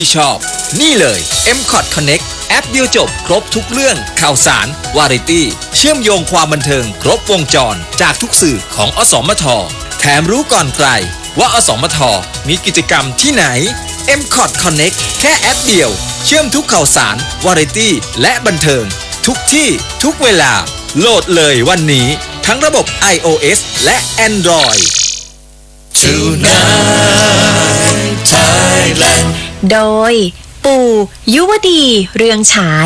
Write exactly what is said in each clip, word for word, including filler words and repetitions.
ที่ชอบนี่เลย เอ็ม คอท Connect แอปเดียวจบครบทุกเรื่องข่าวสารวาไรตี้เชื่อมโยงความบันเทิงครบวงจรจากทุกสื่อของอสมทแถมรู้ก่อนใครว่าอสมทมีกิจกรรมที่ไหน เอ็ม คอท Connect แค่แอปเดียวเชื่อมทุกข่าวสารวาไรตี้และบันเทิงทุกที่ทุกเวลาโหลดเลยวันนี้ทั้งระบบ iOS และ Android Tonight Thailand โดยปู่ยุวดีเรืองฉาย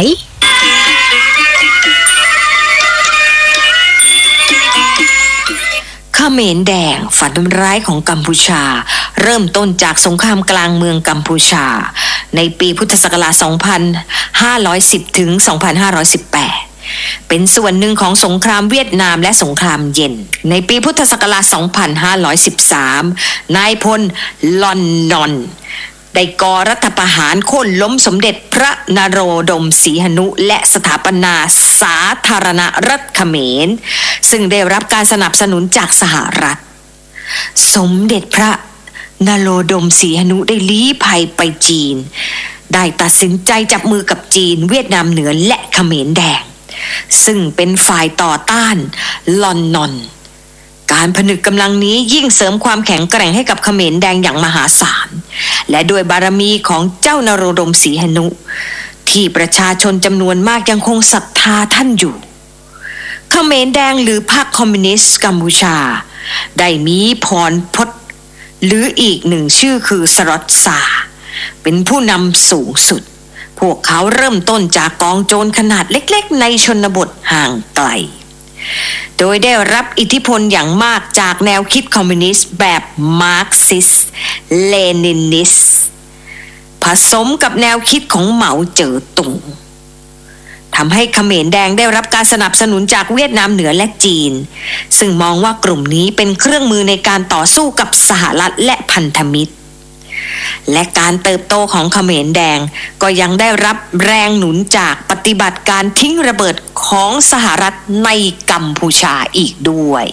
เขมรแดงฝันร้ายของกัมพูชาเริ่มต้นจากสงครามกลางเมืองกัมพูชาในปีพุทธศักราช สองพันห้าร้อยสิบ ถึง สองพันห้าร้อยสิบแปด เป็นส่วนหนึ่งของสงครามเวียดนามและสงครามเย็นในปีพุทธศักราช สองพันห้าร้อยสิบสาม นายพลลอนนอนได้ก่อรัฐประหารโค่นล้มสมเด็จพระนโรดมศรีหนุและสถาปนาสาธารณรัฐเขมรซึ่งได้รับการสนับสนุนจากสหรัฐสมเด็จพระนโรดมศรีหนุได้ลี้ภัยไปจีนได้ตัดสินใจจับมือกับจีนเวียดนามเหนือและเขมรแดงซึ่งเป็นฝ่ายต่อต้านลอนนอนการผนึกกำลังนี้ยิ่งเสริมความแข็งแกร่งให้กับเขมรแดงอย่างมหาศาลและด้วยบารมีของเจ้านโรดมศรีหนุที่ประชาชนจำนวนมากยังคงศรัทธาท่านอยู่เขมรแดงหรือพรรคคอมมิวนิสต์กัมพูชาได้มีพรพจน์หรืออีกหนึ่งชื่อคือสรอตซาเป็นผู้นำสูงสุดพวกเขาเริ่มต้นจากกองโจรขนาดเล็กๆในชนบทห่างไกลโดยได้รับอิทธิพลอย่างมากจากแนวคิดคอมมิวนิสต์แบบมาร์กซิสเลนินิสผสมกับแนวคิดของเหมาเจ๋อตุงทำให้เขมรแดงได้รับการสนับสนุนจากเวียดนามเหนือและจีนซึ่งมองว่ากลุ่มนี้เป็นเครื่องมือในการต่อสู้กับสหรัฐและพันธมิตรและการเติบโตของเขมรแดงก็ยังได้รับแรงหนุนจากปฏิบัติการทิ้งระเบิดของสหรัฐในกัมพูชาอีกด้วย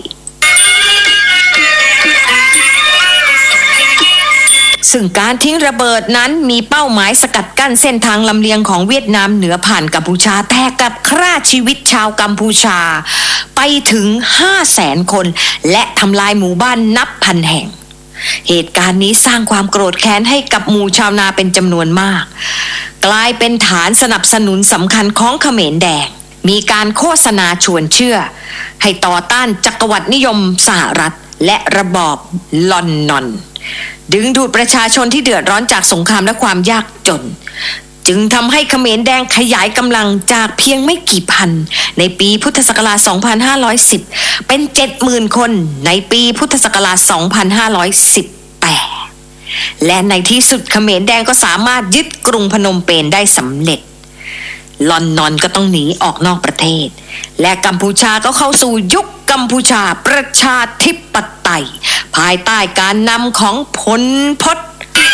ซึ่งการทิ้งระเบิดนั้นมีเป้าหมายสกัดกั้นเส้นทางลำเลียงของเวียดนามเหนือผ่านกัมพูชาแต่กับฆ่าชีวิตชาวกัมพูชาไปถึง ห้าแสน คนและทำลายหมู่บ้านนับพันแห่งเหตุการณ์นี้สร้างความโกรธแค้นให้กับหมู่ชาวนาเป็นจำนวนมากกลายเป็นฐานสนับสนุนสำคัญของเขมรแดงมีการโฆษณาชวนเชื่อให้ต่อต้านจักรวรรดินิยมสหรัฐและระบอบลอนนอนดึงดูดประชาชนที่เดือดร้อนจากสงครามและความยากจนจึงทำให้เขมรแดงขยายกำลังจากเพียงไม่กี่พันในปีพุทธศักราช สองพันห้าร้อยสิบ เป็น เจ็ดหมื่น คนในปีพุทธศักราช สองพันห้าร้อยสิบแปด และในที่สุดเขมรแดงก็สามารถยึดกรุงพนมเปญได้สำเร็จลอนนอนก็ต้องหนีออกนอกประเทศและกัมพูชาก็เข้าสู่ยุคกัมพูชาประชาธิปไตยภายใต้การนำของพลพต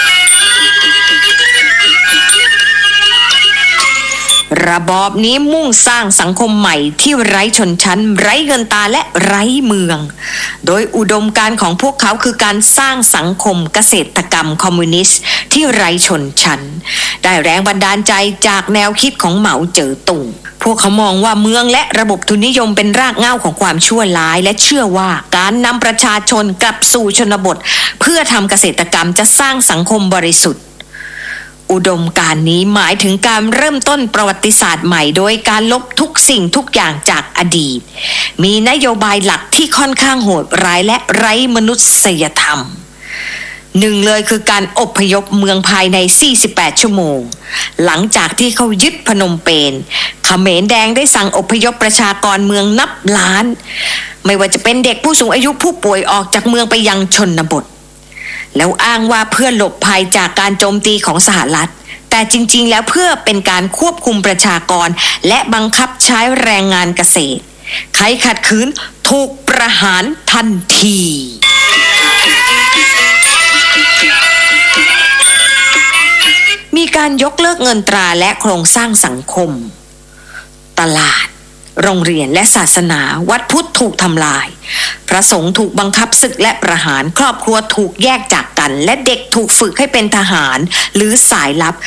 ระบอบนี้มุ่งสร้างสังคมใหม่ที่ไร้ชนชั้นไร้เงินตาและไร้เมืองโดยอุดมการณ์ของพวกเขาคือการสร้างสังคมเกษตรกรรมคอมมิวนิสต์ที่ไร้ชนชั้นได้แรงบันดาลใจจากแนวคิดของเหมาเจ๋อตุงพวกเขามองว่าเมืองและระบบทุนนิยมเป็นรากเหง้าของความชั่วร้ายและเชื่อว่าการนำประชาชนกลับสู่ชนบทเพื่อทำเกษตรกรรมจะสร้างสังคมบริสุทธิ์อุดมการณ์นี้หมายถึงการเริ่มต้นประวัติศาสตร์ใหม่โดยการลบทุกสิ่งทุกอย่างจากอดีตมีนโยบายหลักที่ค่อนข้างโหดร้ายและไร้มนุษยธรรมหนึ่งเลยคือการอพยพเมืองภายในสี่สิบแปดชั่วโมงหลังจากที่เขายึดพนมเปญเขมรแดงได้สั่งอพยพประชากรเมืองนับล้านไม่ว่าจะเป็นเด็กผู้สูงอายุผู้ป่วยออกจากเมืองไปยังชนบทแล้วอ้างว่าเพื่อหลบภัยจากการโจมตีของสหรัฐแต่จริงๆแล้วเพื่อเป็นการควบคุมประชากรและบังคับใช้แรงงานเกษตรใครขัดขืนถูกประหารทันทีมีการยกเลิกเงินตราและโครงสร้างสังคมตลาดโรงเรียนและศาสนาวัดพุทธถูกทำลายพระสงฆ์ถูกบังคับศึกและประหารครอบครัวถูกแยกจากกันและเด็กถูกฝึกให้เป็นทหารหรือสายลับ